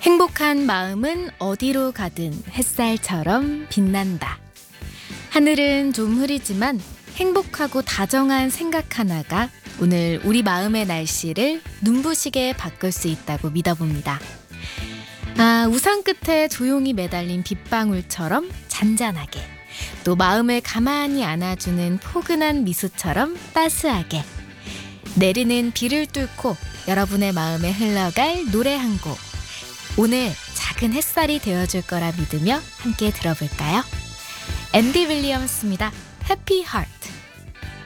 행복한 마음은 어디로 가든 햇살처럼 빛난다. 하늘은 좀 흐리지만 행복하고 다정한 생각 하나가 오늘 우리 마음의 날씨를 눈부시게 바꿀 수 있다고 믿어봅니다. 우산 끝에 조용히 매달린 빗방울처럼 잔잔하게, 또 마음을 가만히 안아주는 포근한 미소처럼 따스하게, 내리는 비를 뚫고 여러분의 마음에 흘러갈 노래 한 곡, 오늘 작은 햇살이 되어줄 거라 믿으며 함께 들어볼까요? 앤디 윌리엄스입니다. 해피 하트.